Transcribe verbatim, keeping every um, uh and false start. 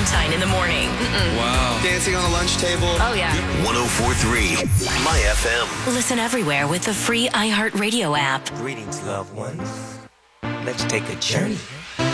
Valentine in the morning. Mm-mm. Wow. Dancing on the lunch table. Oh, yeah. one oh four point three My F M. Listen everywhere with the free iHeartRadio app. Greetings, loved ones. Let's take a journey